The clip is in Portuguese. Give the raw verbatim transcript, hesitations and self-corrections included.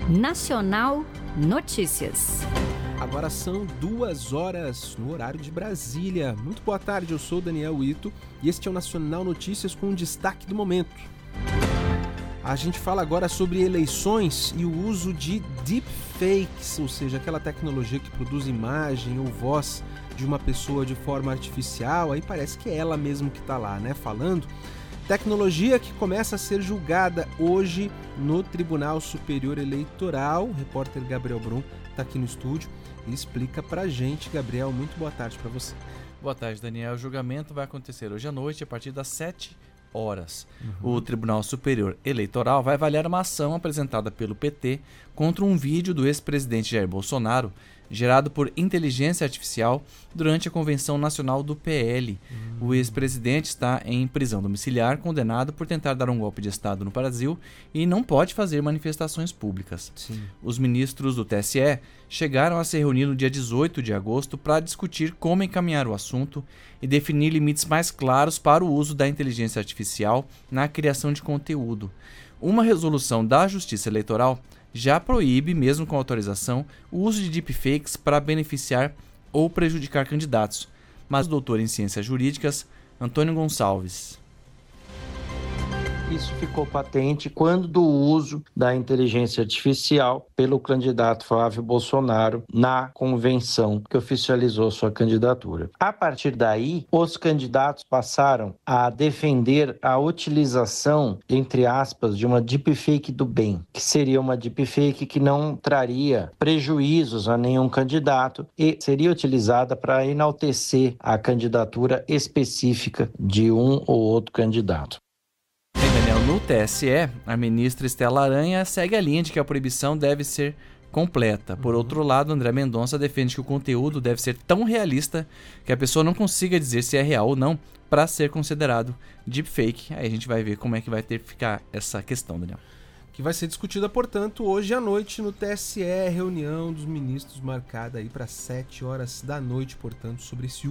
Nacional Notícias. Agora são duas horas no horário de Brasília. Muito boa tarde, eu sou Daniel Ito e este é o Nacional Notícias com um destaque do momento. A gente fala agora sobre eleições e o uso de deepfakes, ou seja, aquela tecnologia que produz imagem ou voz de uma pessoa de forma artificial, aí parece que é ela mesmo que está lá, né, falando. Tecnologia que começa a ser julgada hoje no Tribunal Superior Eleitoral. O repórter Gabriel Brum está aqui no estúdio e explica pra gente. Gabriel, muito boa tarde para você. Boa tarde, Daniel. O julgamento vai acontecer hoje à noite, a partir das sete horas. Uhum. O Tribunal Superior Eleitoral vai avaliar uma ação apresentada pelo P T contra um vídeo do ex-presidente Jair Bolsonaro gerado por inteligência artificial durante a Convenção Nacional do P L. Uhum. O ex-presidente está em prisão domiciliar, condenado por tentar dar um golpe de Estado no Brasil e não pode fazer manifestações públicas. Sim. Os ministros do T S E chegaram a se reunir no dia dezoito de agosto para discutir como encaminhar o assunto e definir limites mais claros para o uso da inteligência artificial na criação de conteúdo. Uma resolução da Justiça Eleitoral já proíbe, mesmo com autorização, o uso de deepfakes para beneficiar ou prejudicar candidatos. Mas o doutor em Ciências Jurídicas, Antônio Gonçalves. Isso ficou patente quando do uso da inteligência artificial pelo candidato Flávio Bolsonaro na convenção que oficializou sua candidatura. A partir daí, os candidatos passaram a defender a utilização, entre aspas, de uma deepfake do bem, que seria uma deepfake que não traria prejuízos a nenhum candidato e seria utilizada para enaltecer a candidatura específica de um ou outro candidato. No T S E, a ministra Estela Aranha segue a linha de que a proibição deve ser completa. Por outro lado, André Mendonça defende que o conteúdo deve ser tão realista que a pessoa não consiga dizer se é real ou não para ser considerado deepfake. Aí a gente vai ver como é que vai ter que ficar essa questão, Daniel. Que vai ser discutida, portanto, hoje à noite no T S E, reunião dos ministros marcada aí para sete horas da noite, portanto, sobre esse